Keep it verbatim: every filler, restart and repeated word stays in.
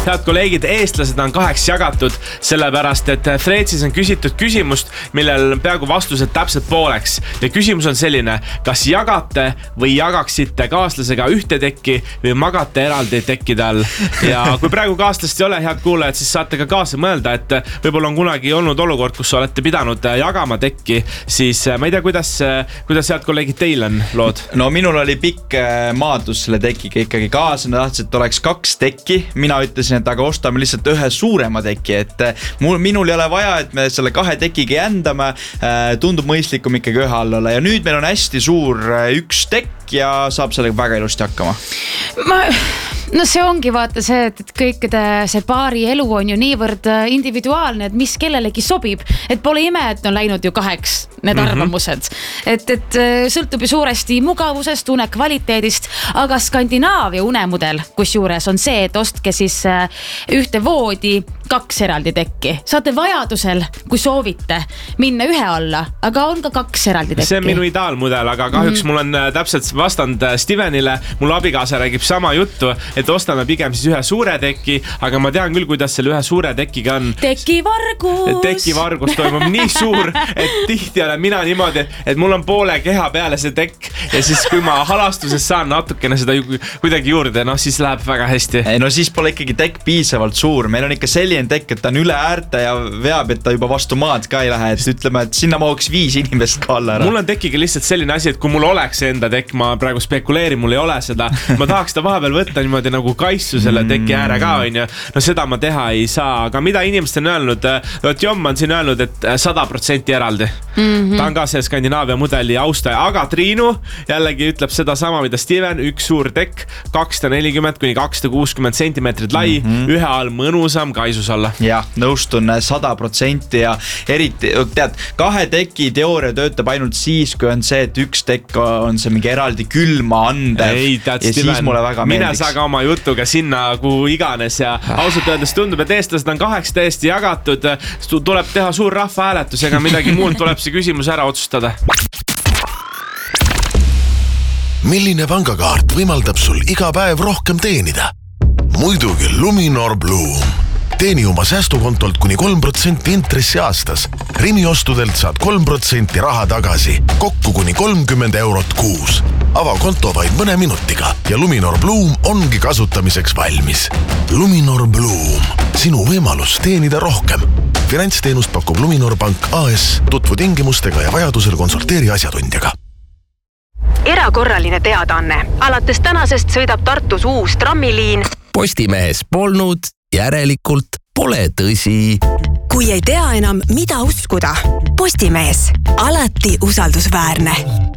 head kolleegid, eestlased on kaheks jagatud, sellepärast, et Threadsis on küsitud küsimust, millel on peaaegu vastused täpselt pooleks. Ja küsimus on selline, kas jagate või jagaksite kaaslasega ühte tekki või magate eraldi tekkide all. Ja kui praegu kaaslast ei ole, head kuulajad, siis saate ka kaasa mõelda, et võib-olla on kunagi olnud olukord, kus olete pidanud jagama tekki, siis ma ei tea, kuidas, kuidas head kolleegid teil on lood? No minul oli pikk maadlus selle tekiga ikkagi kaasa, ma tahtsin, et oleks kaks tekki. Mina ütlesin, et aga ostame lihtsalt ühe suurema teki, et mul, minul ei ole vaja, et me selle kahe tekiga jändame, tundub mõistlikum ikkagi ühe all olla. Ja nüüd meil on hästi suur üks tekk ja saab sellega väga ilusti hakkama. Ma... No see ongi vaata see, et kõikide see paari elu on ju niivõrd individuaalne, et mis kellelegi sobib, et pole ime, et on läinud ju kaheks need mm-hmm. arvamused, et, et sõltub ju suuresti mugavusest, une kvaliteedist, aga Skandinaavia unemudel, kus juures on see, et ostke siis ühte voodi kaks eraldi tekki. Saate vajadusel, kui soovite, minna ühe alla, aga on ka kaks eraldi tekki. See on minu ideaalmudel, aga kahjuks mm-hmm. mul on täpselt vastand Stevenile, mul abikaasa räägib sama juttu, et ostame pigem siis ühe suure teki, aga ma tean küll, kuidas selle ühe suure tekiga on. Tekivargus! Tekivargus toimub nii suur, et tihti olen mina niimoodi, et mul on poole keha peale see tekk ja siis kui ma halastuses saan natukene seda kuidagi juurde, noh siis läheb väga hästi. No siis pole ikkagi tekk piisavalt suur. Meil on ikka selline tekk, et ta on üle äärte ja veab, et ta juba vastu maad ka ei lähe. Et ütleme, et sinna mahuks viis inimest ka alla ära. Mul on tekiga lihtsalt selline asi, et kui mul oleks enda tekk, ma praegu spekuleerin, mul ei ole seda. Ma tahaks seda vahepeal võtta niimoodi nagu kaissu selle teki ääre ka on ju. No seda ma teha ei saa, aga mida inimesed on öelnud, Jom on siin öelnud, et sada protsenti eraldi. Mm-hmm. Ta on ka see Skandinaavia mudeli austaja, aga Triinu jällegi ütleb seda sama, mida Steven, üks suur tekk, kakssada nelikümmend kuni kakssada kuuskümmend sentimeetrit lai, mm-hmm. ühe all mõnusam kaisus alla. Jah, nõustun sada protsenti ja eriti, tead, kahe teki teooria töötab ainult siis, kui on see, et üks tekk on see mingi eraldi külma andev ei, tead, ja Steven, siis mulle väga mine meeldiks. Sa ka oma jutuga sinna, kuhu iganes ja ausalt öeldes tundub, et eestlased on kaheks täiesti jagatud, tuleb teha suur rahva hääletus, ega midagi muud tuleb see küsimus ära otsustada. Milline pangakaart võimaldab sul iga päev rohkem teenida? Muidugi Luminor Bloom. Teeni oma säästukontolt kuni kolm protsenti intressi aastas. Rimi ostudelt saad kolm protsenti raha tagasi. Kokku kuni kolmkümmend eurot kuus. Ava konto vaid mõne minutiga ja Luminor Bloom ongi kasutamiseks valmis. Luminor Bloom. Sinu võimalus teenida rohkem. Finantsteenust pakub Luminor Pank A S. Tutvu tingimustega ja vajadusel konsulteeri asjatundjaga. Erakorraline teadaanne. Alates tänasest sõidab Tartus uus trammiliin. Postimehes polnud, järelikult pole tõsi. Kui ei tea enam, mida uskuda. Postimees. Alati usaldusväärne.